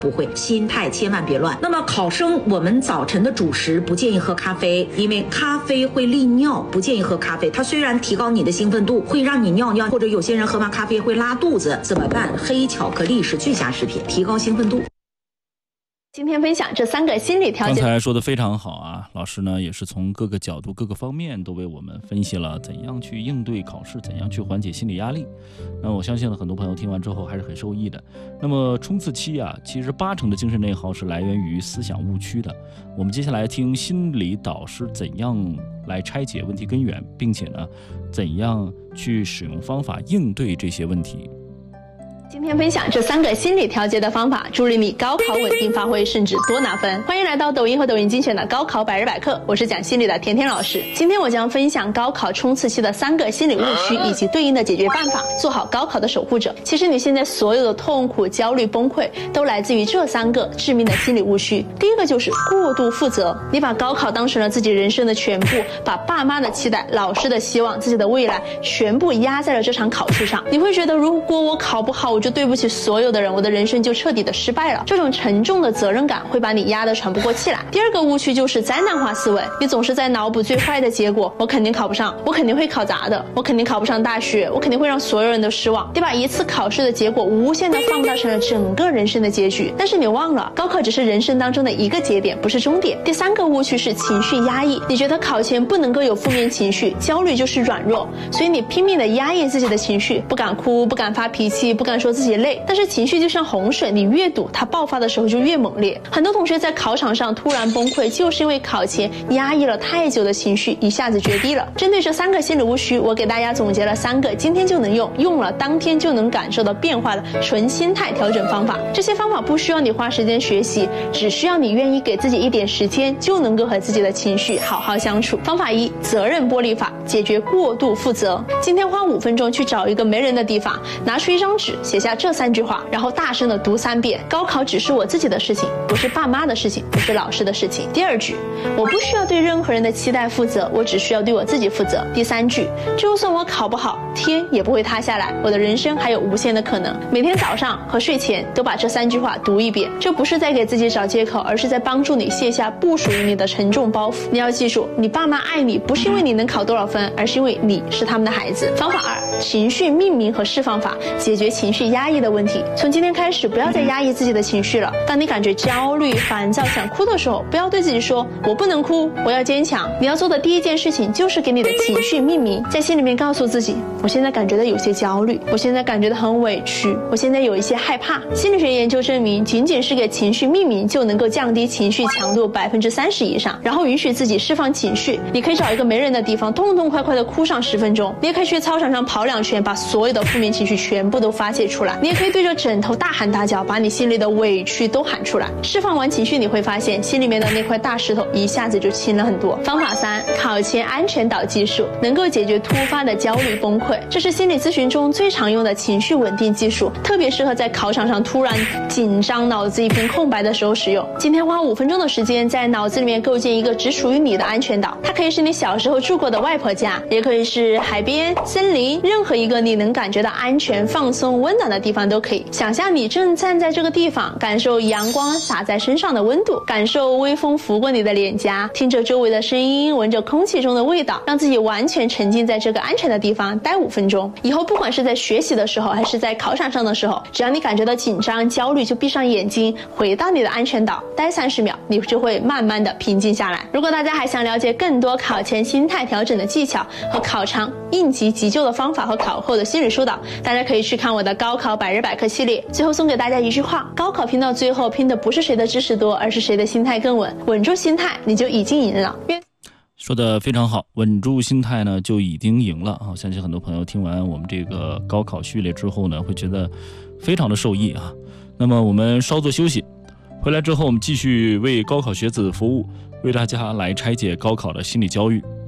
不会，心态千万别乱。那么考生，我们早晨的主食不建议喝咖啡，因为咖啡会利尿，不建议喝咖啡。它虽然提高你的兴奋度，会让你尿尿，或者有些人喝完咖啡会拉肚子，怎么办？黑巧克力是最佳食品，提高兴奋度。 今天分享这3个心理调节。 刚才说的非常好啊，老师呢也是从各个角度、各个方面都为我们分析了怎样去应对考试，怎样去缓解心理压力。那我相信很多朋友听完之后还是很受益的。那么冲刺期啊，其实80%的精神内耗是来源于思想误区的。我们接下来听心理导师怎样来拆解问题根源，并且呢，怎样去使用方法应对这些问题。 今天分享这3个心理调节的方法，助力你高考稳定发挥，甚至多拿分。欢迎来到抖音和抖音精选的高考百日百课，我是讲心理的甜甜老师。今天我将分享高考冲刺期的3个心理误区以及对应的解决办法，做好高考的守护者。其实你现在所有的痛苦、焦虑、崩溃，都来自于这3个致命的心理误区。第一个就是过度负责，你把高考当成了自己人生的全部，把爸妈的期待、老师的希望、自己的未来全部压在了这场考试上。你会觉得，如果我考不好，我就对不起所有的人，我的人生就彻底的失败了。这种沉重的责任感会把你压得喘不过气来。第二个误区就是灾难化思维，你总是在脑补最坏的结果，我肯定考不上，我肯定会考砸的，我肯定考不上大学，我肯定会让所有人都失望。你把一次考试的结果无限的放大成了整个人生的结局，但是你忘了，高考只是人生当中的一个节点，不是终点。第3个误区是情绪压抑，你觉得考前不能够有负面情绪，焦虑就是软弱，所以你拼命的压抑自己的情绪，不敢哭，不敢发脾气，不敢说自己累。但是情绪就像洪水，你越堵，它爆发的时候就越猛烈。很多同学在考场上突然崩溃，就是因为考前压抑了太久的情绪一下子决堤了。针对这3个心理误区，我给大家总结了3个今天就能用了当天就能感受到变化的纯心态调整方法。这些方法不需要你花时间学习，只需要你愿意给自己一点时间，就能够和自己的情绪好好相处。方法1：责任剥离法，解决过度负责。今天花5分钟去找一个没人的地方，拿出一张纸，写下这3句话，然后大声的读3遍。高考只是我自己的事情，不是爸妈的事情，不是老师的事情。第2句，我不需要对任何人的期待负责，我只需要对我自己负责。第3句，就算我考不好，天也不会塌下来，我的人生还有无限的可能。每天早上和睡前都把这3句话读一遍，这不是在给自己找借口，而是在帮助你卸下不属于你的沉重包袱。你要记住，你爸妈爱你，不是因为你能考多少分，而是因为你是他们的孩子。方法2：情绪命名和释放法，解决情绪压抑的问题。从今天开始，不要再压抑自己的情绪了。当你感觉焦虑、烦躁、想哭的时候，不要对自己说我不能哭，我要坚强。你要做的第一件事情就是给你的情绪命名，在心里面告诉自己，我现在感觉到有些焦虑，我现在感觉到很委屈，我现在有一些害怕。心理学研究证明，仅仅是给情绪命名就能够降低情绪强度30%以上，然后允许自己释放情绪。你可以找一个没人的地方，痛痛快快的哭上10分钟。你也可以去操场上跑2圈，把所有的负面情绪全部都发泄出来。你也可以对着枕头大喊大叫，把你心里的委屈都喊出来。释放完情绪，你会发现心里面的那块大石头一下子就轻了很多。方法3：考前安全岛技术，能够解决突发的焦虑崩溃。这是心理咨询中最常用的情绪稳定技术，特别适合在考场上突然紧张、脑子一片空白的时候使用。今天花5分钟的时间，在脑子里面构建一个只属于你的安全岛。它可以是你小时候住过的外婆家，也可以是海边、森林，任何一个你能感觉到安全、放松、温暖的地方都可以。想象你正站在这个地方，感受阳光洒在身上的温度，感受微风拂过你的脸颊，听着周围的声音，闻着空气中的味道，让自己完全沉浸在这个安全的地方待5分钟。以后不管是在学习的时候还是在考场上的时候，只要你感觉到紧张、焦虑，就闭上眼睛，回到你的安全岛，待30秒，你就会慢慢的平静下来。如果大家还想了解更多考前心态调整的技巧和考场应急急救的方法和考后的心理疏导，大家可以去看我的高考百日百科系列。最后送给大家一句话，高考拼到最后，拼的不是谁的知识多，而是谁的心态更稳。稳住心态，你就已经赢了。 说的非常好，稳住心态呢就已经赢了啊！相信很多朋友听完我们这个高考序列之后呢，会觉得非常的受益啊。那么我们稍作休息，回来之后我们继续为高考学子服务，为大家来拆解高考的心理焦虑。